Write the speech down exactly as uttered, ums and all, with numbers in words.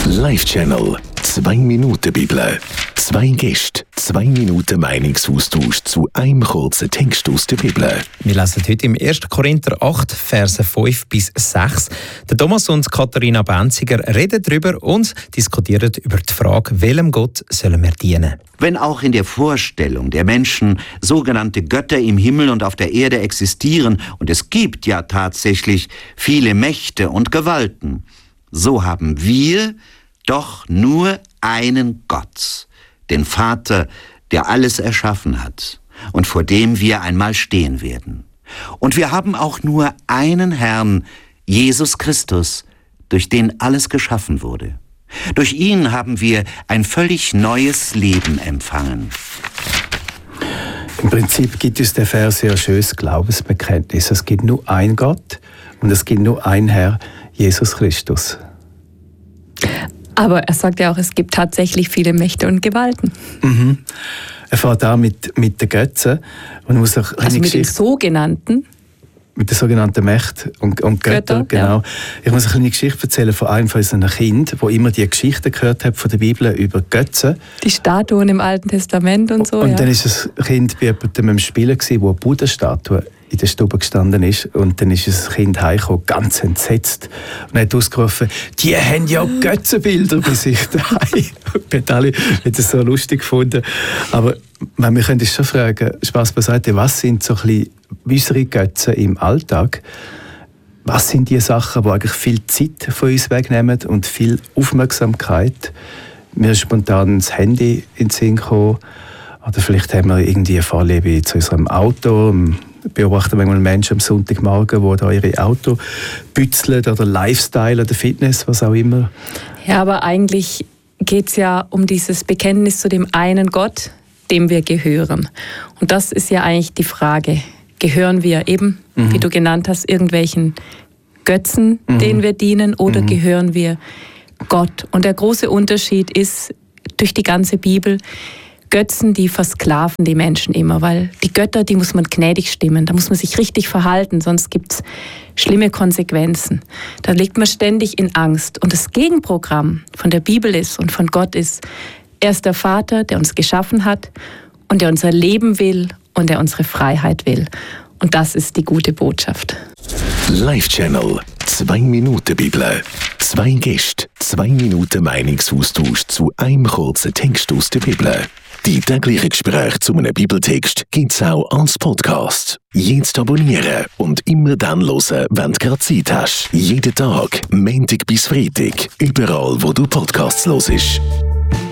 Live-Channel. Zwei Minuten Bibel. Zwei Gäste, zwei Minuten Meinungsaustausch zu einem kurzen Text aus der Bibel. Wir lesen heute im ersten Korinther acht, Verse fünf bis sechs. Der Thomas und Katharina Benziger reden darüber und diskutieren über die Frage, welchem Gott sollen wir dienen. Wenn auch in der Vorstellung der Menschen sogenannte Götter im Himmel und auf der Erde existieren, und es gibt ja tatsächlich viele Mächte und Gewalten, so haben wir doch nur einen Gott, den Vater, der alles erschaffen hat und vor dem wir einmal stehen werden. Und wir haben auch nur einen Herrn, Jesus Christus, durch den alles geschaffen wurde. Durch ihn haben wir ein völlig neues Leben empfangen. Im Prinzip gibt uns der Vers ja ein schönes Glaubensbekenntnis. Es gibt nur einen Gott und es gibt nur einen Herr, Jesus Christus. Aber er sagt ja auch, es gibt tatsächlich viele Mächte und Gewalten. Mhm. Er fährt auch mit, mit den Götzen. Und muss auch also mit den sogenannten? Mit den sogenannten Mächten und, und Götter, Götter, genau. Ja. Ich muss eine kleine Geschichte erzählen von einem von unseren Kindern, der immer die Geschichten gehört hat von der Bibel über Götzen. Die Statuen im Alten Testament und so. Und ja. dann war das Kind bei jemandem am Spielen, wo eine Buddha-Statue in der Stube gestanden ist. Und dann ist das Kind heimgekommen, ganz entsetzt. Und hat ausgerufen, die haben ja Götzenbilder bei sich daheim. Und alle haben das so lustig gefunden. Aber wir können uns schon fragen, Spaß beiseite, was sind so ein bisschen unsere Götzen im Alltag? Was sind die Sachen, die eigentlich viel Zeit von uns wegnehmen und viel Aufmerksamkeit? Mir ist spontan das Handy in den Sinn gekommen. Oder vielleicht haben wir irgendwie eine Vorliebe zu unserem Auto. Ich beobachte manchmal Menschen am Sonntagmorgen, die da ihre Auto bützeln oder Lifestyle oder Fitness, was auch immer. Ja, aber eigentlich geht es ja um dieses Bekenntnis zu dem einen Gott, dem wir gehören. Und das ist ja eigentlich die Frage. Gehören wir eben, mhm. wie du genannt hast, irgendwelchen Götzen, mhm. denen wir dienen, oder mhm. gehören wir Gott? Und der große Unterschied ist durch die ganze Bibel, Götzen, die versklaven die Menschen immer, weil die Götter, die muss man gnädig stimmen, da muss man sich richtig verhalten, sonst gibt es schlimme Konsequenzen. Da liegt man ständig in Angst. Und das Gegenprogramm von der Bibel ist und von Gott ist, er ist der Vater, der uns geschaffen hat und der unser Leben will und der unsere Freiheit will. Und das ist die gute Botschaft. Live-Channel. Zwei Minuten Bibel. Zwei Gäste, zwei Minuten Meinungsaustausch zu einem kurzen Text aus der Bibel. Die täglichen Gespräche zu einem Bibeltext gibt es auch als Podcast. Jetzt abonnieren und immer dann hören, wenn du gerade Zeit hast. Jeden Tag, Montag bis Freitag, überall, wo du Podcasts hörst.